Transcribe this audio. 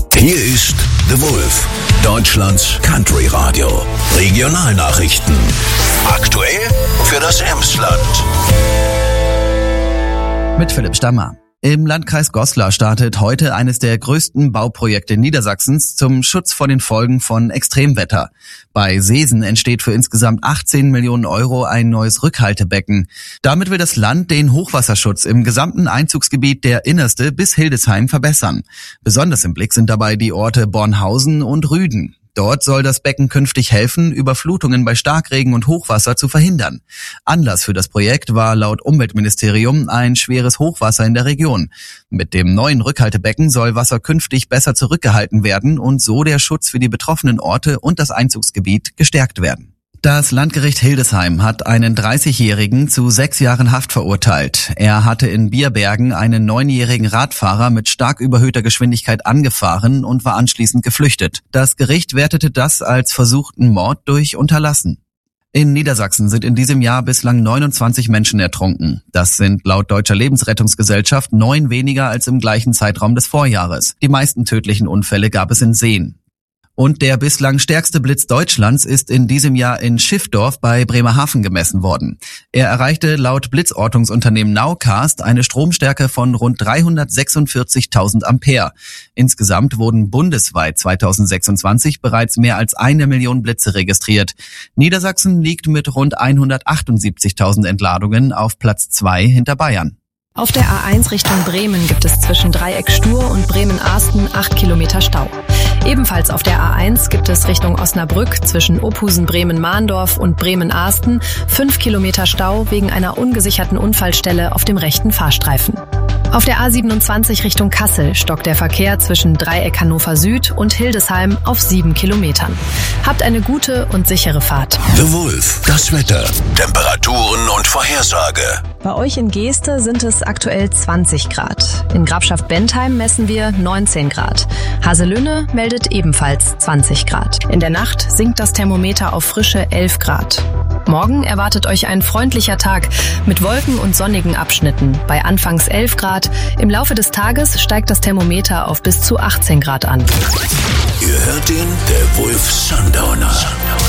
Hier ist The Wolf, Deutschlands Country Radio. Regionalnachrichten. Aktuell für das Emsland. Mit Philipp Stammer. Im Landkreis Goslar startet heute eines der größten Bauprojekte Niedersachsens zum Schutz vor den Folgen von Extremwetter. Bei Seesen entsteht für insgesamt 18 Millionen Euro ein neues Rückhaltebecken. Damit will das Land den Hochwasserschutz im gesamten Einzugsgebiet der Innerste bis Hildesheim verbessern. Besonders im Blick sind dabei die Orte Bornhausen und Rüden. Dort soll das Becken künftig helfen, Überflutungen bei Starkregen und Hochwasser zu verhindern. Anlass für das Projekt war laut Umweltministerium ein schweres Hochwasser in der Region. Mit dem neuen Rückhaltebecken soll Wasser künftig besser zurückgehalten werden und so der Schutz für die betroffenen Orte und das Einzugsgebiet gestärkt werden. Das Landgericht Hildesheim hat einen 30-Jährigen zu 6 Jahren Haft verurteilt. Er hatte in Bierbergen einen 9-jährigen Radfahrer mit stark überhöhter Geschwindigkeit angefahren und war anschließend geflüchtet. Das Gericht wertete das als versuchten Mord durch Unterlassen. In Niedersachsen sind in diesem Jahr bislang 29 Menschen ertrunken. Das sind laut Deutscher Lebensrettungsgesellschaft 9 weniger als im gleichen Zeitraum des Vorjahres. Die meisten tödlichen Unfälle gab es in Seen. Und der bislang stärkste Blitz Deutschlands ist in diesem Jahr in Schiffdorf bei Bremerhaven gemessen worden. Er erreichte laut Blitzortungsunternehmen Nowcast eine Stromstärke von rund 346.000 Ampere. Insgesamt wurden bundesweit 2026 bereits mehr als 1 Million Blitze registriert. Niedersachsen liegt mit rund 178.000 Entladungen auf Platz 2 hinter Bayern. Auf der A1 Richtung Bremen gibt es zwischen Dreieck Stur und Bremen-Arsten 8 Kilometer Stau. Ebenfalls auf der A1 gibt es Richtung Osnabrück zwischen Ophusen-Bremen-Mahndorf und Bremen-Arsten 5 Kilometer Stau wegen einer ungesicherten Unfallstelle auf dem rechten Fahrstreifen. Auf der A27 Richtung Kassel stockt der Verkehr zwischen Dreieck Hannover Süd und Hildesheim auf 7 Kilometern. Habt eine gute und sichere Fahrt. The Wolf, das Wetter, Temperaturen und Vorhersage. Bei euch in Geeste sind es aktuell 20 Grad. In Grafschaft Bentheim messen wir 19 Grad. Haselünne meldet ebenfalls 20 Grad. In der Nacht sinkt das Thermometer auf frische 11 Grad. Morgen erwartet euch ein freundlicher Tag mit Wolken und sonnigen Abschnitten. Bei anfangs 11 Grad. Im Laufe des Tages steigt das Thermometer auf bis zu 18 Grad an. Ihr hört ihn, der Wolf Sundowner.